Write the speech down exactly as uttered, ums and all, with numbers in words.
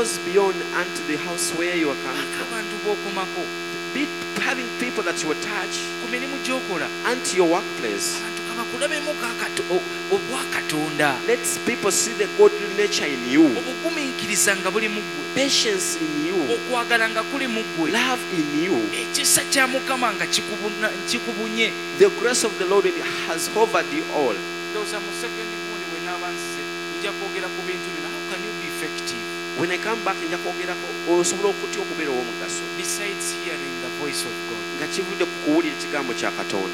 goes beyond unto the house where you are coming from. abantu b'okumako Be having people that you attach ku mirimu gy'okola unto your workplace. abantu kabakulabemu obwakatonda Let people see the godly nature in you, obugumiikiriza nga buli mu ggwe patience in you, okwagala nga kuli mu ggwe love in you. ekisa kya mukama nga kikubuna- kikubunye The grace of the Lord has covered you all. ndowooza mu sekendi gundi bwe naaba nsize nja kwogera ku bintu bino. How can you be effective When I come back, nja kwogerako osobola okutya okubeera ow'omugaso besides hearing the voice of God? nga kivudde ku kuwulira ekigambo kya Katonda.